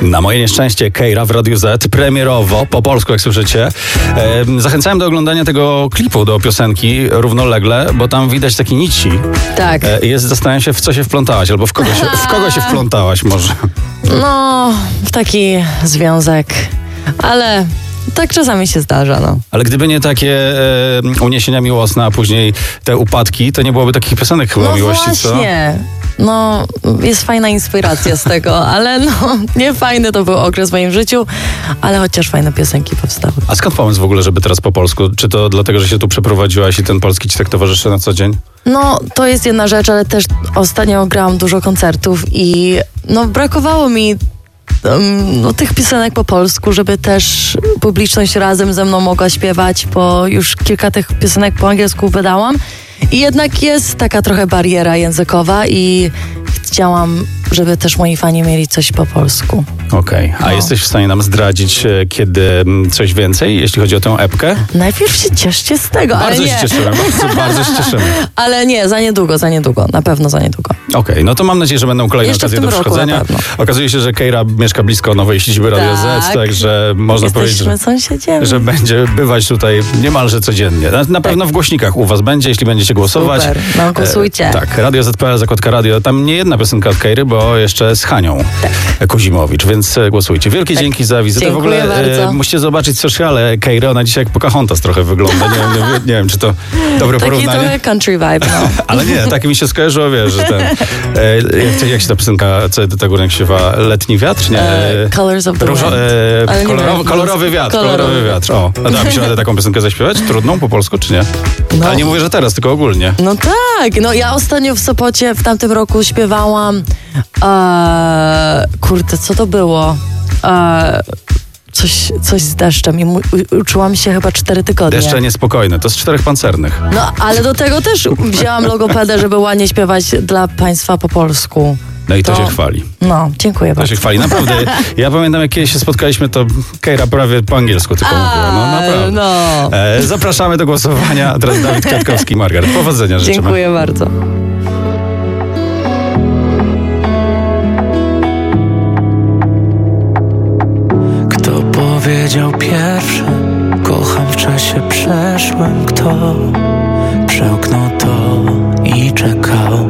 Na moje nieszczęście Keira w Radiu Z, premierowo, po polsku jak słyszycie. Zachęcałem do oglądania tego klipu do piosenki równolegle, bo tam widać takie nici. Tak. Zastanawiam się, w co się wplątałaś, albo w kogo się wplątałaś może. No, w taki związek, ale tak czasami się zdarza, no. Ale gdyby nie takie uniesienia miłosne, a później te upadki, to nie byłoby takich piosenek chyba o miłości, właśnie. co? No, jest fajna inspiracja z tego, ale no, nie fajny to był okres w moim życiu, ale chociaż fajne piosenki powstały. A skąd pomysł w ogóle, żeby teraz po polsku? Czy to dlatego, że się tu przeprowadziłaś i ten polski ci tak towarzyszy na co dzień? No, to jest jedna rzecz, ale też ostatnio grałam dużo koncertów i no, brakowało mi tych piosenek po polsku, żeby też publiczność razem ze mną mogła śpiewać, bo już kilka tych piosenek po angielsku wydałam i jednak jest taka trochę bariera językowa i chciałam, żeby też moi fani mieli coś po polsku. Okej. A jesteś w stanie nam zdradzić kiedy coś więcej, jeśli chodzi o tę epkę? Najpierw się cieszcie z tego, Bardzo ale nie. się cieszymy, bardzo się cieszymy. Ale nie, za niedługo, na pewno za niedługo. Okej, no to mam nadzieję, że będą kolejne Jeszcze okazje w do tym roku przychodzenia. na pewno. Okazuje się, że Keira mieszka blisko nowej siedziby Radio Z, także można powiedzieć, Jesteśmy sąsiedziem. że będzie bywać tutaj niemalże codziennie. Na pewno w głośnikach u was będzie, jeśli będziecie głosować. Super, no głosujcie. Tak, Radio Z.pl, zakładka radio. Tam nie jedna piosenka od Keiry, bo jeszcze z Hanią Kuzimowicz, więc głosujcie. Wielkie dzięki za wizytę. Dziękuję w ogóle bardzo. Musicie zobaczyć sociale Keiry. Ona dzisiaj jak Pocahontas trochę wygląda. Nie wiem, czy to dobre Taki porównanie. trochę country vibe, no. Ale nie, tak mi się skojarzyło, wiesz, że ten... jak się ta piosenka, co do tego śpiewa? Letni wiatr? Nie. Colors of the Wind. Ale nie wiem. Kolorowy wiatr. Kolorowy wiatr. O, a da mi się radę taką piosenkę zaśpiewać? Trudną po polsku, czy nie? No. Ale nie mówię, że teraz, tylko ogólnie. No tak, no ja ostatnio w Sopocie w tamtym roku śpiewałam kurde, co to było? Coś z deszczem i uczyłam się chyba 4 tygodnie. Deszcze niespokojne, to z 4 pancernych. No, ale do tego też wzięłam logopedę, żeby ładnie śpiewać dla państwa po polsku. No i to się chwali. No, dziękuję To bardzo. się chwali, naprawdę. Ja pamiętam, jak kiedyś się spotkaliśmy, to Keira prawie po angielsku tylko mówiła. No naprawdę. No. Zapraszamy do głosowania. A teraz Dawid Kwiatkowski i Margaret. Powodzenia życzymy. Dziękuję bardzo. Kto powiedział pierwszy? Kocham w czasie przeszłym. Kto przełknął to i czekał?